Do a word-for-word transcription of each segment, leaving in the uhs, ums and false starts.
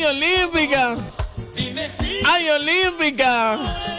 Olímpica! ¡Ay, Olímpica!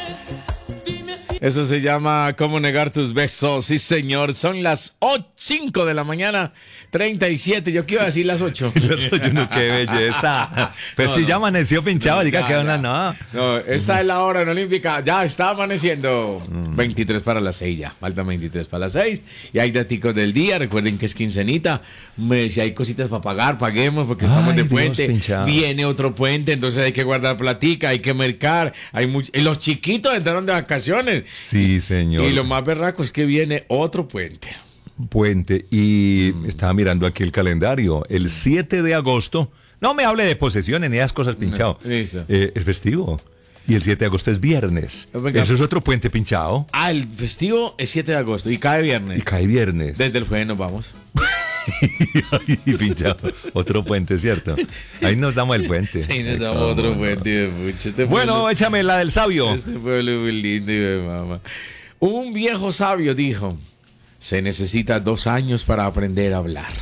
Eso se llama ¿Cómo negar tus besos? Sí, señor. Son las cinco de la mañana, treinta y siete. Yo quiero decir las ocho. Las ocho, no, qué belleza. Pero No, si no. ya amaneció pinchado, No, diga ya, que ya. una no. No, esta es la hora en Olímpica. Ya está amaneciendo. veintitrés para las seis ya. Faltan veintitrés para las seis. Y hay daticos del día. Recuerden que es quincenita. Me, si hay cositas para pagar, paguemos porque estamos Ay, de Dios, puente. pinchado. Viene otro puente, entonces hay que guardar platica, hay que mercar. Hay much- y los chiquitos entraron de vacaciones. Sí, señor. Y lo más berraco es que viene otro puente. Puente. Y estaba mirando aquí el calendario. El siete de agosto. No me hable de posesiones ni esas cosas pinchado. No, listo. Eh, es festivo. Y el siete de agosto es viernes. Venga. Eso es otro puente pinchado. Ah, el festivo es siete de agosto y cae viernes. Y cae viernes. Desde el jueves nos vamos. Y pinchado. Otro puente, ¿cierto? Ahí nos damos el puente. Y nos damos otro puente de mucho. Este Bueno, pueblo- échame la del sabio. Este pueblo es muy lindo y de mamá. Un viejo sabio dijo: se necesita dos años para aprender a hablar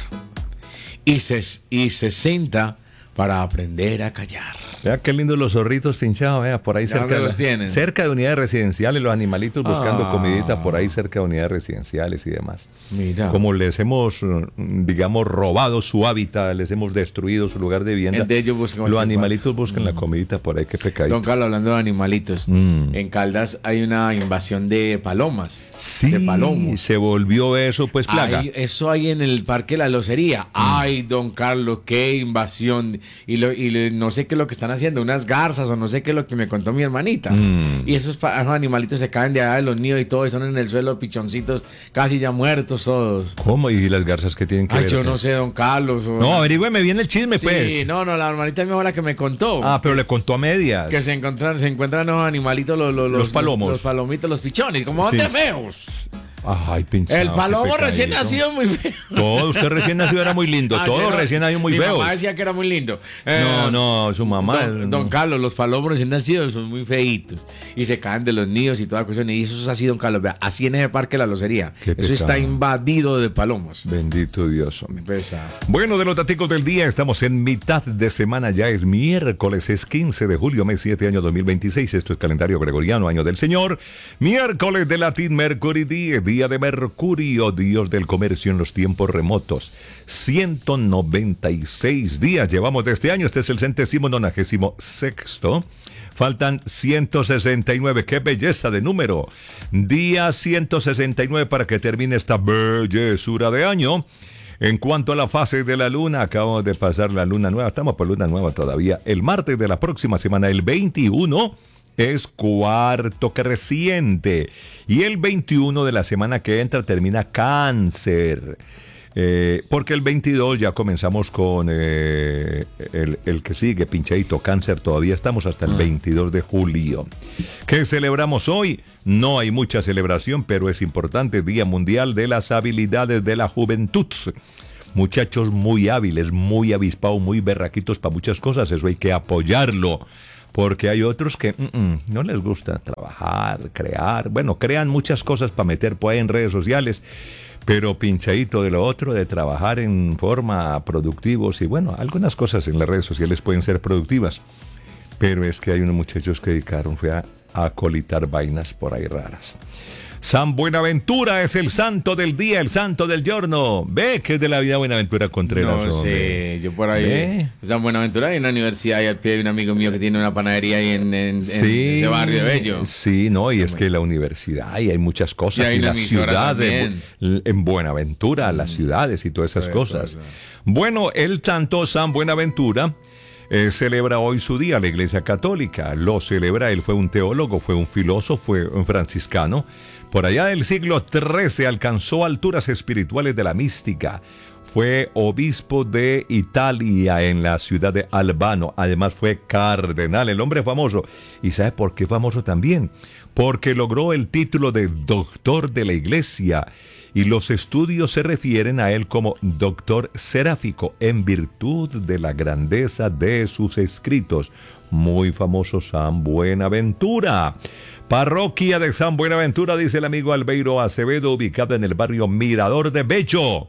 y, ses- y sesenta para aprender a callar. Vea qué lindos los zorritos pinchados, vea, por ahí ¿Ya cerca dónde de, los tienen? cerca de unidades residenciales, los animalitos buscando Ah. comidita por ahí cerca de unidades residenciales y demás. Mira. Como les hemos, mm, digamos, robado su hábitat, les hemos destruido su lugar de vivienda, El de ellos buscan los cualquier animalitos buscan la comidita por ahí, qué pecadito. Don Carlos, hablando de animalitos, Mm. en Caldas hay una invasión de palomas. Sí, de palomos. se volvió eso, pues, plaga. Hay- eso hay en el Parque La Locería. Ay, don Carlos, qué invasión. Y, lo, y lo- no sé qué es lo que están haciendo, unas garzas o no sé qué es lo que me contó mi hermanita. Mm. Y esos, pa- esos animalitos se caen de allá de los nidos y todo, y son en el suelo pichoncitos, casi ya muertos todos. ¿Cómo? ¿Y las garzas que tienen que Ay, ver? yo no sé, don Carlos. o- No, averígüeme bien el chisme, Sí, pues. no, no, la hermanita mía fue la que me contó. Ah, pero le contó a medias. Que se encuentran, se encuentran los animalitos, los, los, Los palomos. Los, palomitos, los pichones, como Sí. de feos. Ay, pinchado. El palomo qué recién pecadito. nacido muy feo. Todo, usted recién nacido era muy lindo. Ah, Todo que no, recién nacido muy mi feos. mamá decía que era muy lindo. Eh, No, no, su mamá. Don, don Carlos, los palomos recién nacidos son muy feitos. Y se caen de los nidos y toda cuestión. Y eso es así, don Carlos. Vea, así en ese parque La Locería. Qué Eso está pecado. invadido de palomos. Bendito Dios, hombre. Pesa. Bueno, de los daticos del día, estamos en mitad de semana, ya es miércoles, es quince de julio, mes siete, año dos mil veintiséis. Esto es calendario gregoriano, año del Señor. Miércoles de latín Mercury, día, día de Mercurio, dios del comercio en los tiempos remotos. ciento noventa y seis días llevamos de este año, este es el centésimo nonagésimo sexto. Faltan ciento sesenta y nueve, qué belleza de número. Día ciento sesenta y nueve para que termine esta bellezura de año. En cuanto a la fase de la luna, acabamos de pasar la luna nueva, estamos por luna nueva todavía. El martes de la próxima semana, el veintiuno, es cuarto creciente. Y el veintiuno de la semana que entra termina Cáncer. Eh, porque el veintidós ya comenzamos con eh, el, el que sigue, pinchadito, Cáncer. Todavía estamos hasta el veintidós de julio. ¿Qué celebramos hoy? No hay mucha celebración, pero es importante, Día Mundial de las Habilidades de la Juventud. Muchachos muy hábiles, muy avispados, muy berraquitos para muchas cosas. Eso hay que apoyarlo. Porque hay otros que mm, mm, no les gusta trabajar, crear. Bueno, crean muchas cosas para meter por ahí en redes sociales. Pero pinchadito de lo otro, de trabajar en forma productivos. Y bueno, algunas cosas en las redes sociales pueden ser productivas. Pero es que hay unos muchachos que dedicaron fue a, a colitar vainas por ahí raras. San Buenaventura es el santo del día, el santo del giorno. Ve que es de la vida Buenaventura Contreras. No hombre. sé, yo por ahí. ¿Ve? O sea, en Buenaventura hay una universidad y al pie hay un amigo mío que tiene una panadería ahí en, en, en Sí, ese barrio de Bello. sí, no, y es que la universidad, y hay muchas cosas, Y hay y una la emisora ciudad de también. Bu- en Buenaventura, las ciudades y todas esas Sí, cosas. todo eso. Bueno, el santo San Buenaventura eh, celebra hoy su día, la Iglesia Católica lo celebra. Él fue un teólogo, fue un filósofo, fue un franciscano. Por allá del siglo trece alcanzó alturas espirituales de la mística. Fue obispo de Italia en la ciudad de Albano. Además fue cardenal, el hombre famoso. ¿Y sabe por qué famoso también? Porque logró el título de doctor de la Iglesia. Y los estudios se refieren a él como doctor seráfico en virtud de la grandeza de sus escritos. Muy famoso San Buenaventura. Parroquia de San Buenaventura, dice el amigo Albeiro Acevedo, ubicada en el barrio Mirador de Bello.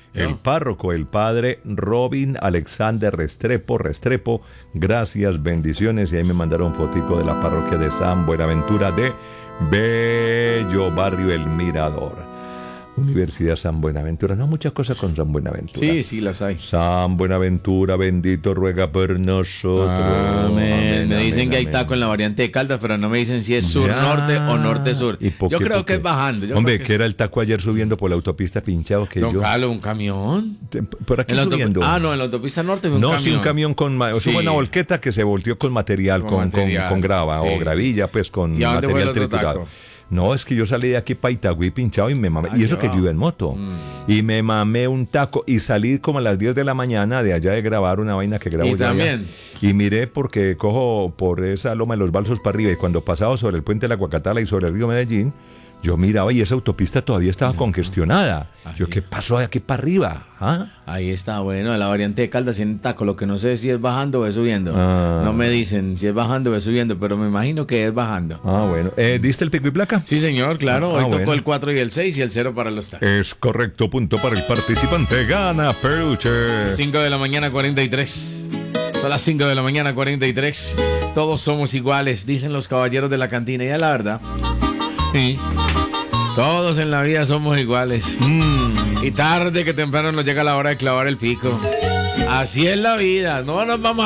El ¿no? párroco, el padre Robin Alexander Restrepo, Restrepo, gracias, bendiciones. Y ahí me mandaron fotico de la parroquia de San Buenaventura de Bello Barrio El Mirador. Universidad San Buenaventura, no, muchas cosas con San Buenaventura. Sí, sí, las hay. San Buenaventura, bendito, ruega por nosotros. Amén. Me dicen amén, que hay amén. taco en la variante de Caldas, pero no me dicen si es Ya. sur-norte o norte-sur. ¿Y por Yo qué, creo por que qué? es bajando. Yo Hombre, creo que es- era el taco ayer subiendo por la autopista pinchado que Don yo. Carlos, un camión. Te- Por aquí En la autopi- subiendo. Ah, no, en la autopista norte. Un No, camión. sí, un camión con ma- eso Sí. fue una volqueta que se volteó con material, Con con, con, material, con grava sí, o gravilla, pues con ¿Y a dónde fue el material otro triturado. taco? No, es que yo salí de aquí para Itagüí pinchado y me mamé. Ah, y eso que llevado. yo iba en moto. Mm. Y me mamé un taco y salí como a las diez de la mañana de allá de grabar una vaina que grabo ¿Y yo allá. también? Y miré porque cojo por esa loma de los Balsos para arriba y cuando pasaba sobre el puente de la Guacatala y sobre el río Medellín, yo miraba y esa autopista todavía estaba congestionada. Yo, Ahí. ¿qué pasó de aquí para arriba? ¿Ah? Ahí está, bueno, la variante de Caldas tiene taco. Lo que no sé es si es bajando o es subiendo. Ah. No me dicen si es bajando o es subiendo, pero me imagino que es bajando. Ah, bueno. Eh, ¿Diste el pico y placa? Sí, señor, claro. Ah, Hoy tocó bueno. el cuatro y el seis y el cero para los taxis. Es correcto, punto para el participante. Gana Peruche. cinco de la mañana, cuarenta y tres. Son las cinco de la mañana, cuarenta y tres. Todos somos iguales, dicen los caballeros de la cantina. Y es la verdad. Sí. Todos en la vida somos iguales. Mm. Y tarde que temprano nos llega la hora de clavar el pico. Así es la vida. No nos vamos a